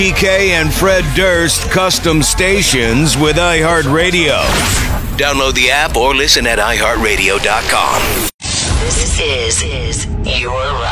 DK and Fred Durst custom stations with iHeartRadio. Download the app or listen at iHeartRadio.com. This is your ride.